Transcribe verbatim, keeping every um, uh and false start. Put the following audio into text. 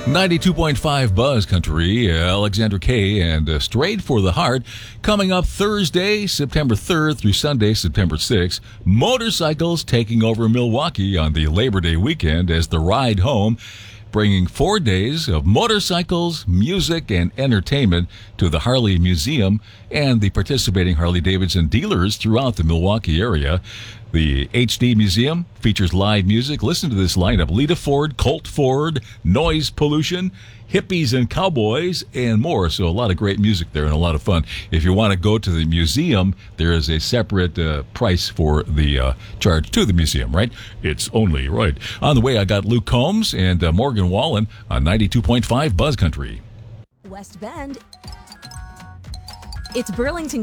ninety-two point five Buzz Country, Alexandra Kay and uh, Straight for the Heart. Coming up Thursday, September third through Sunday, September sixth. Motorcycles taking over Milwaukee on the Labor Day weekend as the ride home, bringing four days of motorcycles, music, and entertainment to the Harley Museum and the participating Harley-Davidson dealers throughout the Milwaukee area. The H D Museum features live music. Listen to this lineup: Lita Ford, Colt Ford, Noise Pollution, Hippies and Cowboys, and more. So a lot of great music there and a lot of fun. If you want to go to the museum, there is a separate uh, price for the uh, charge to the museum, right? It's only right. On the way, I got Luke Combs and uh, Morgan Wallen on ninety-two point five Buzz Country. West Bend. It's Burlington